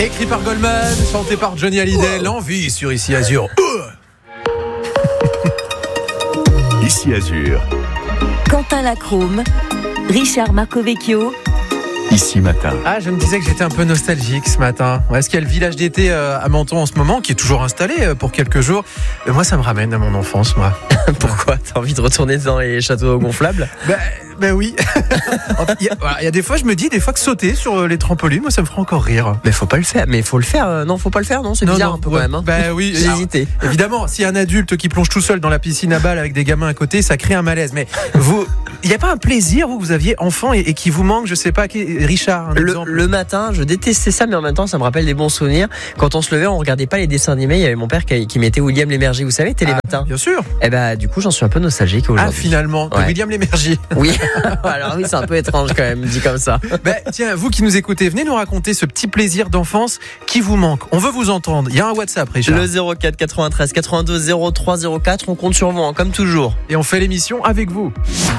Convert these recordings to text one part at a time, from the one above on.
Écrit par Goldman, chanté par Johnny Hallyday, l'envie sur Ici Azur. Ici Azur. Quentin Lacrome, Richard Marcovecchio. Ici Matin. Ah, je me disais que j'étais un peu nostalgique ce matin. Est-ce qu'il y a le village d'été à Menton en ce moment, qui est toujours installé pour quelques jours. Mais moi, ça me ramène à mon enfance, moi. Pourquoi ? T'as envie de retourner dans les châteaux gonflables ? Ben oui. En fait, il y a des fois, je me dis, que sauter sur les trampolines, moi, ça me ferait encore rire. Mais faut pas le faire. Mais faut le faire. Non, faut pas le faire. Non, c'est bizarre un peu quand même. Hein. Ben oui. J'ai hésité. Évidemment, s'il y a un adulte qui plonge tout seul dans la piscine à balles avec des gamins à côté, ça crée un malaise. Mais vous, il n'y a pas un plaisir, vous aviez enfant et qui vous manque, je sais pas, Richard, le matin, je détestais ça, mais en même temps, ça me rappelle des bons souvenirs. Quand on se levait, on regardait pas les dessins animés. Il y avait mon père qui mettait William Lémergie, vous savez, Télé Matin. Bien sûr. Et du coup, j'en suis un peu nostalgique aujourd'hui. Ah, finalement, de William Lémergie. Oui. Alors oui, c'est un peu étrange quand même, dit comme ça. Tiens, vous qui nous écoutez, venez nous raconter ce petit plaisir d'enfance qui vous manque. On veut vous entendre. Il y a un WhatsApp, Richard. Le 04 93 82 03 04. On compte sur vous, comme toujours. Et on fait l'émission avec vous.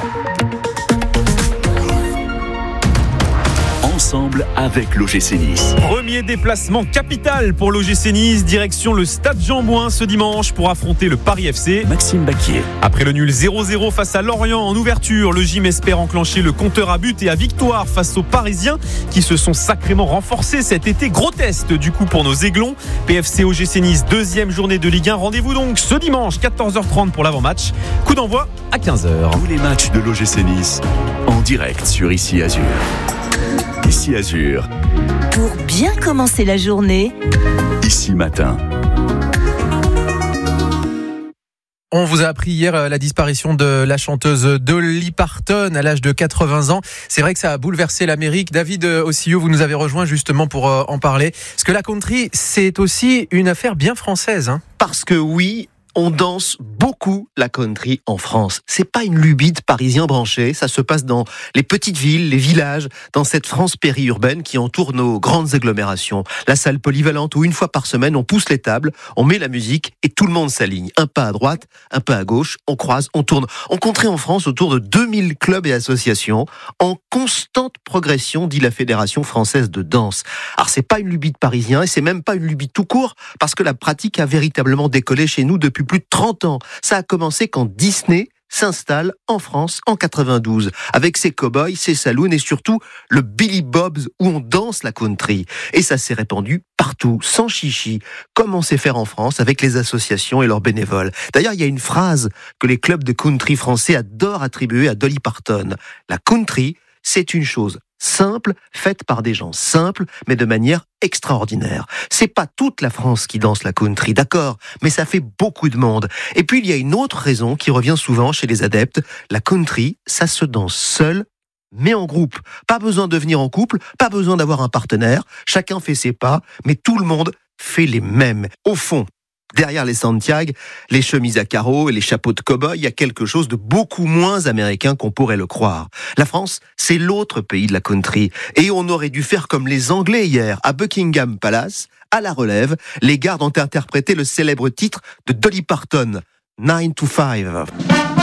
Ensemble avec l'OGC Nice. Premier déplacement capital pour l'OGC Nice, direction le Stade Jean-Bouin ce dimanche pour affronter le Paris FC. Maxime Baquier. Après le nul 0-0 face à Lorient en ouverture, le gym espère enclencher le compteur à but et à victoire face aux Parisiens qui se sont sacrément renforcés cet été. Gros test du coup pour nos Aiglons. PFC OGC Nice, deuxième journée de Ligue 1. Rendez-vous donc ce dimanche 14h30 pour l'avant-match. Coup d'envoi à 15h. Tous les matchs de l'OGC Nice en direct sur Ici Azur. Ici Azur. Pour bien commencer la journée, Ici Matin. On vous a appris hier la disparition de la chanteuse Dolly Parton à l'âge de 80 ans. C'est vrai que ça a bouleversé l'Amérique. David Ossillot, vous nous avez rejoint justement pour en parler. Parce que la country, c'est aussi une affaire bien française. Parce que oui, on danse beaucoup la country en France. C'est pas une lubie de Parisiens branchés, ça se passe dans les petites villes, les villages, dans cette France périurbaine qui entoure nos grandes agglomérations. La salle polyvalente où une fois par semaine on pousse les tables, on met la musique et tout le monde s'aligne. Un pas à droite, un pas à gauche, on croise, on tourne. On compterait en France autour de 2000 clubs et associations en constante progression, dit la Fédération française de danse. Alors c'est pas une lubie de Parisiens et c'est même pas une lubie tout court parce que la pratique a véritablement décollé chez nous depuis plus de 30 ans. Ça a commencé quand Disney s'installe en France en 92, avec ses cow-boys, ses saloons et surtout le Billy Bob's où on danse la country. Et ça s'est répandu partout, sans chichi, comme on sait faire en France avec les associations et leurs bénévoles. D'ailleurs, il y a une phrase que les clubs de country français adorent attribuer à Dolly Parton. La country, c'est une chose simple, faite par des gens simples, mais de manière extraordinaire. C'est pas toute la France qui danse la country, d'accord, mais ça fait beaucoup de monde. Et puis il y a une autre raison qui revient souvent chez les adeptes. La country, ça se danse seul, mais en groupe. Pas besoin de venir en couple, pas besoin d'avoir un partenaire. Chacun fait ses pas, mais tout le monde fait les mêmes. Au fond, derrière les Santiago, les chemises à carreaux et les chapeaux de cow-boy, il y a quelque chose de beaucoup moins américain qu'on pourrait le croire. La France, c'est l'autre pays de la country. Et on aurait dû faire comme les Anglais hier, à Buckingham Palace, à la relève. Les gardes ont interprété le célèbre titre de Dolly Parton, 9 to 5.